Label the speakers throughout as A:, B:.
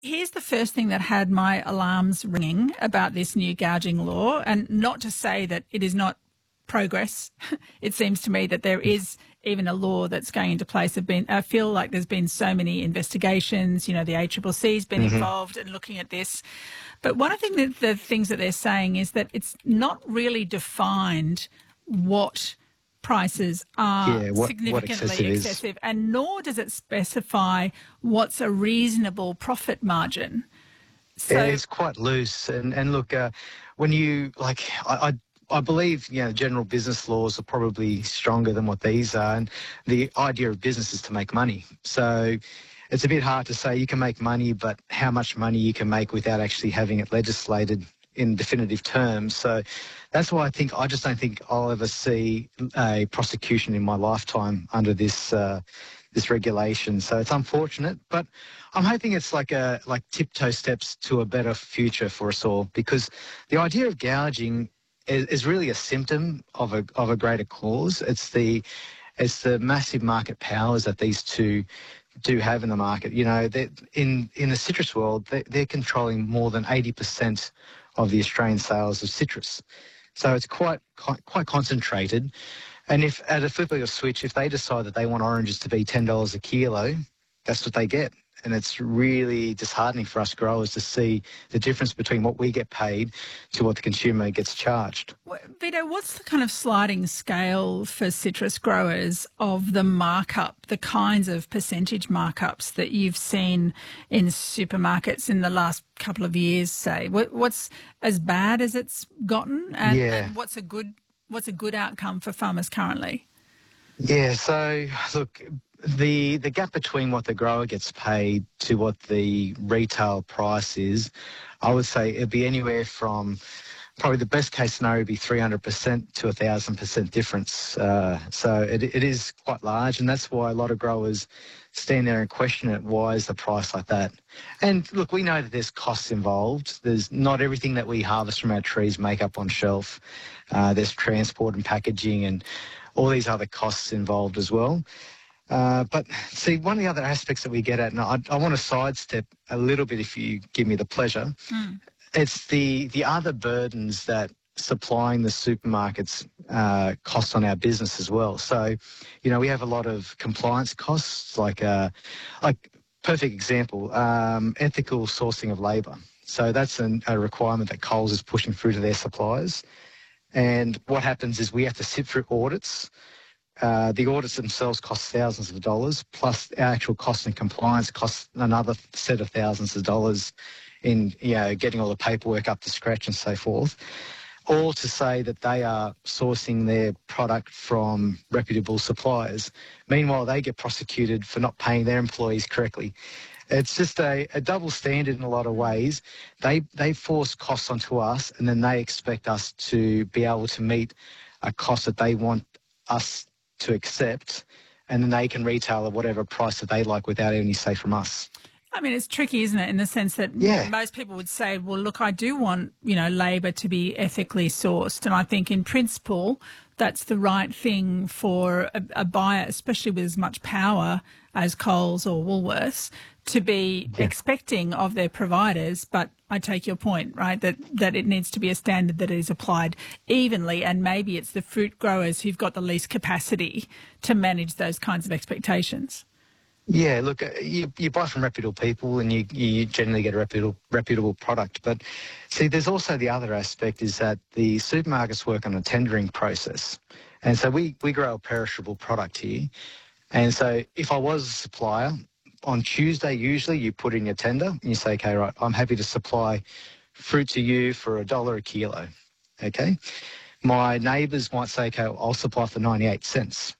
A: Here's the first thing that had my alarms ringing about this new gouging law, and not to say that it is not progress. It seems to me that there is even a law that's going into place. I feel like there's been so many investigations, the ACCC's been involved in looking at this. But one of the things that they're saying is that it's not really defined what prices are significantly excessive, and nor does it specify what's a reasonable profit margin. So
B: it's quite loose. And look, when you I believe general business laws are probably stronger than what these are, and the idea of business is to make money. So it's a bit hard to say you can make money, but how much money you can make without actually having it legislated in definitive terms. So that's why I just don't think I'll ever see a prosecution in my lifetime under this regulation. So it's unfortunate, but I'm hoping it's like tiptoe steps to a better future for us all, because the idea of gouging is really a symptom of a greater cause. It's the massive market powers that these two do have in the market. In the citrus world, they're controlling more than 80% of the Australian sales of citrus. So it's quite concentrated. And if at a flip of a switch, if they decide that they want oranges to be $10 a kilo, that's what they get. And it's really disheartening for us growers to see the difference between what we get paid to what the consumer gets charged.
A: Vito, what's the kind of sliding scale for citrus growers of the markup, the kinds of percentage markups that you've seen in supermarkets in the last couple of years, say? What's as bad as it's gotten, and what's a good outcome for farmers currently?
B: Yeah, so look, the gap between what the grower gets paid to what the retail price is, I would say it'd be anywhere from, probably the best case scenario would be 300% to 1,000% difference. So it is quite large, and that's why a lot of growers stand there and question it. Why is the price like that? And look, we know that there's costs involved. There's not everything that we harvest from our trees make up on shelf. There's transport and packaging and all these other costs involved as well. But see, one of the other aspects that we get at, and I want to sidestep a little bit if you give me the pleasure, it's the other burdens that supplying the supermarkets cost on our business as well. So, we have a lot of compliance costs, like perfect example, ethical sourcing of labour. So that's a requirement that Coles is pushing through to their suppliers. And what happens is we have to sit through audits. The audits themselves cost thousands of dollars, plus our actual cost and compliance costs another set of thousands of dollars in getting all the paperwork up to scratch and so forth, all to say that they are sourcing their product from reputable suppliers. Meanwhile, they get prosecuted for not paying their employees correctly. It's just a double standard in a lot of ways. They force costs onto us, and then they expect us to be able to meet a cost that they want us to accept, and then they can retail at whatever price that they like without any say from us.
A: I mean, it's tricky, isn't it, in the sense that most people would say, well, look, I do want, labour to be ethically sourced. And I think in principle, that's the right thing for a buyer, especially with as much power as Coles or Woolworths, to be expecting of their providers. But I take your point, right, that it needs to be a standard that is applied evenly, and maybe it's the fruit growers who've got the least capacity to manage those kinds of expectations.
B: Yeah, look, you buy from reputable people, and you generally get a reputable product. But see, there's also the other aspect, is that the supermarkets work on a tendering process. And so we grow a perishable product here. And so if I was a supplier, on Tuesday, usually you put in your tender and you say, okay, right, I'm happy to supply fruit to you for $1 a kilo, okay? My neighbours might say, okay, I'll supply for 98 cents.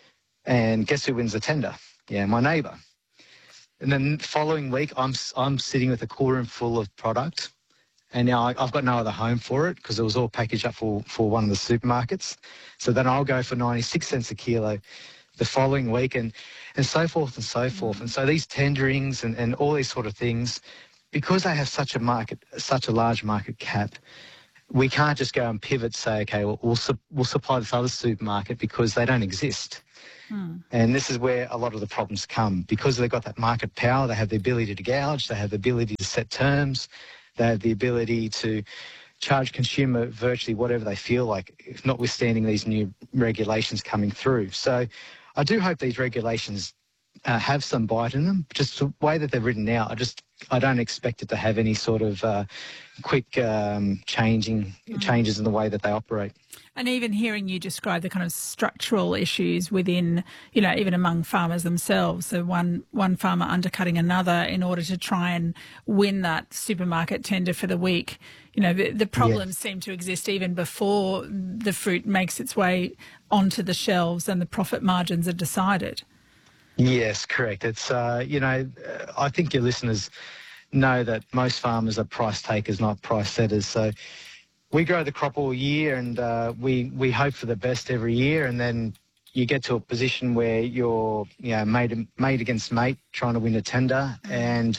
B: And guess who wins the tender? Yeah, my neighbour. And then the following week, I'm sitting with a cooler room full of product, and now I've got no other home for it because it was all packaged up for one of the supermarkets. So then I'll go for 96 cents a kilo the following week, and so forth and so forth. And so these tenderings and all these sort of things, because they have such a large market cap, we can't just go and pivot, say, okay, well, we'll supply this other supermarket because they don't exist. And this is where a lot of the problems come. Because they've got that market power, they have the ability to gouge, they have the ability to set terms, they have the ability to charge consumer virtually whatever they feel like, notwithstanding these new regulations coming through. So I do hope these regulations have some bite in them. Just the way that they're written out, I don't expect it to have any sort of quick changes in the way that they operate.
A: And even hearing you describe the kind of structural issues within, you know, even among farmers themselves, so one farmer undercutting another in order to try and win that supermarket tender for the week. You know, the problems seem to exist even before the fruit makes its way onto the shelves and the profit margins are decided.
B: Yes, correct. It's, I think your listeners know that most farmers are price takers, not price setters. So we grow the crop all year and we hope for the best every year, and then you get to a position where you're, mate against mate trying to win a tender, and,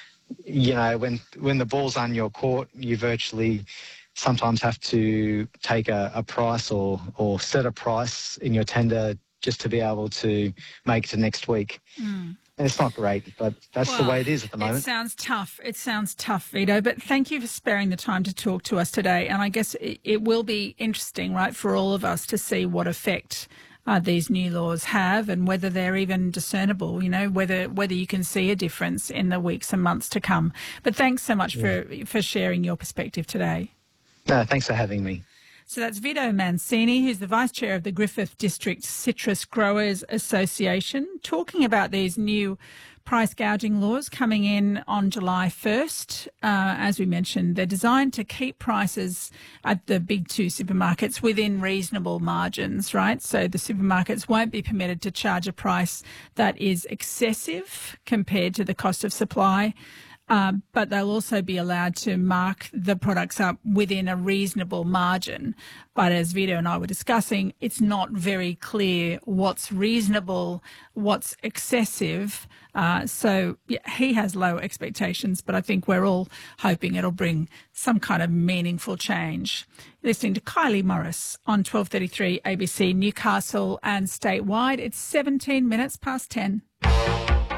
B: when the ball's on your court, you virtually sometimes have to take a price or set a price in your tender just to be able to make it to next week. And it's not great, but that's the way it is at the moment.
A: It sounds tough. It sounds tough, Vito, but thank you for sparing the time to talk to us today. And I guess it will be interesting, right, for all of us to see what effect these new laws have and whether they're even discernible, whether you can see a difference in the weeks and months to come. But thanks so much for sharing your perspective today.
B: No, thanks for having me.
A: So that's Vito Mancini, who's the Vice Chair of the Griffith District Citrus Growers Association, talking about these new price gouging laws coming in on July 1st. As we mentioned, they're designed to keep prices at the big two supermarkets within reasonable margins, right? So the supermarkets won't be permitted to charge a price that is excessive compared to the cost of supply. But they'll also be allowed to mark the products up within a reasonable margin. But as Vito and I were discussing, it's not very clear what's reasonable, what's excessive. So he has low expectations, but I think we're all hoping it'll bring some kind of meaningful change. Listening to Kylie Morris on 12:33 ABC Newcastle and statewide. It's 17 minutes past 10.